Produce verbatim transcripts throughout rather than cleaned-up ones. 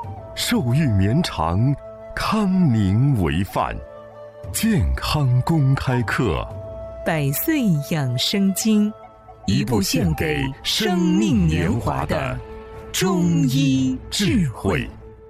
寿育绵长，康宁为范。健康公开课， 百岁养生经， 一部献给生命年华的中医智慧。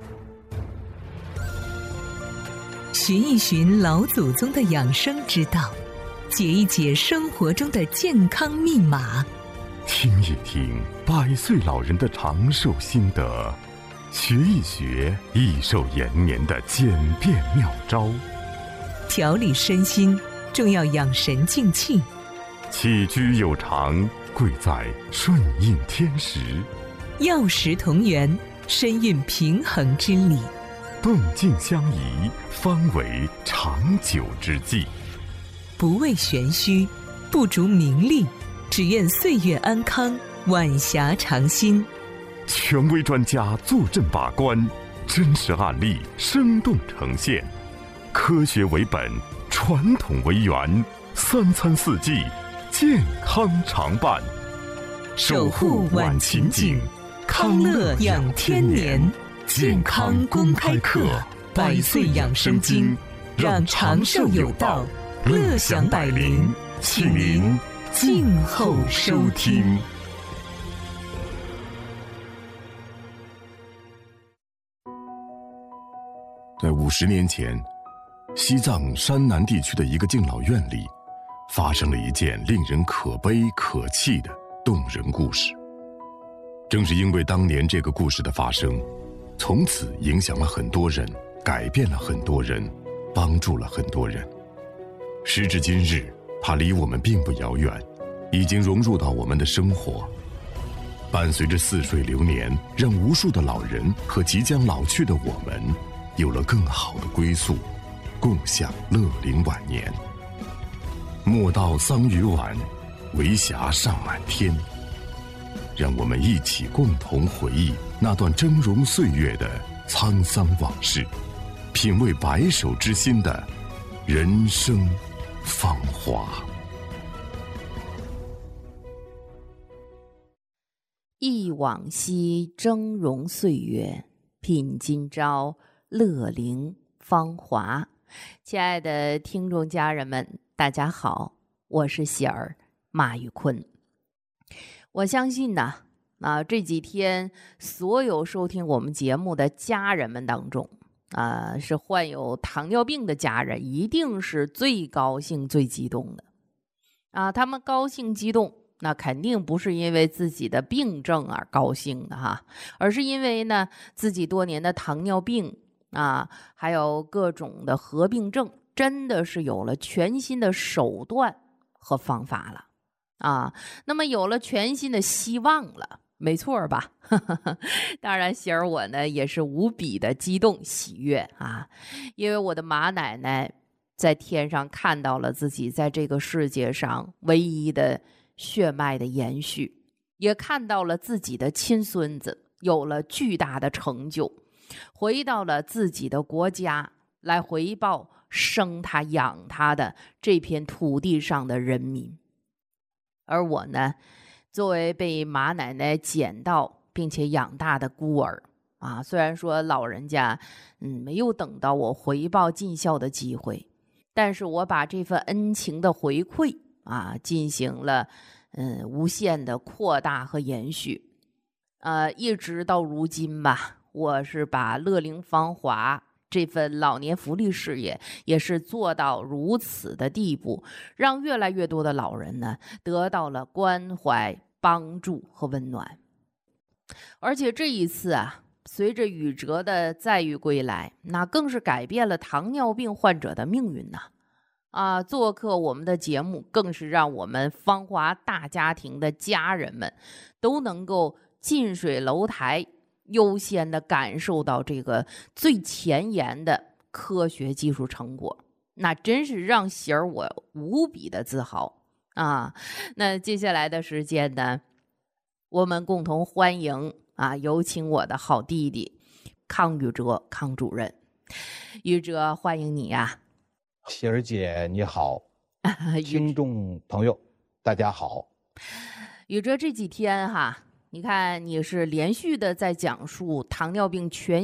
寻一寻老祖宗的养生之道，解一解生活中的健康密码， 听一听百岁老人的长寿心得，学一学益寿延年的简便妙招。 调理身心，重要养神静气。 起居有常，贵在顺应天时。 药食同源，身运平衡之理。 动静相宜，方为长久之计。 不为玄虚，不逐名利，只愿岁月安康，晚霞长新。 权威专家坐镇把关，真实案例生动呈现。科学为本，传统为源，三餐四季，健康常伴。守护晚晴景，康乐养天年。健康公开课，百岁养生经，让长寿有道，乐享百龄，请您静候收听。在五十年前，西藏山南地区的一个敬老院里，发生了一件令人可悲可泣的动人故事。正是因为当年这个故事的发生，从此影响了很多人，改变了很多人，帮助了很多人。时至今日，它离我们并不遥远，已经融入到我们的生活，伴随着似水流年，让无数的老人和即将老去的我们有了更好的归宿，共享乐龄晚年。莫道桑榆晚，为霞尚满天。让我们一起共同回忆那段峥嵘岁月的沧桑往事，品味白首之心的人生芳华。 忆往昔峥嵘岁月，品今朝乐龄芳华。亲爱的听众家人们，大家好，我是喜儿马玉坤。我相信呢，啊，这几天所有收听我们节目的家人们当中，啊，是患有糖尿病的家人，一定是最高兴、最激动的。啊，他们高兴激动，那肯定不是因为自己的病症而高兴的哈，而是因为呢，自己多年的糖尿病啊，还有各种的合并症，真的是有了全新的手段和方法了。啊，那么有了全新的希望了，没错吧？当然，喜儿我呢也是无比的激动喜悦啊，因为我的马奶奶在天上看到了自己在这个世界上唯一的血脉的延续，也看到了自己的亲孙子有了巨大的成就，回到了自己的国家来回报生他养他的这片土地上的人民。而我呢，作为被马奶奶捡到并且养大的孤儿啊，虽然说老人家嗯没有等到我回报尽孝的机会，但是我把这份恩情的回馈啊进行了嗯无限的扩大和延续，呃，一直到如今吧，我是把乐龄芳华这份老年福利事业也是做到如此的地步，让越来越多的老人呢得到了关怀、帮助和温暖。而且这一次啊，随着宇哲的载誉归来，那更是改变了糖尿病患者的命运呐！啊，做客我们的节目，更是让我们芳华大家庭的家人们都能够近水楼台，优先的感受到这个最前沿的科学技术成果，那真是让喜儿我无比的自豪啊！那接下来的时间呢，我们共同欢迎啊，有请我的好弟弟康宇哲康主任。宇哲，欢迎你呀！ 喜儿姐你好，听众朋友大家好。 宇哲这几天哈，你看你是连续的在讲述糖尿病全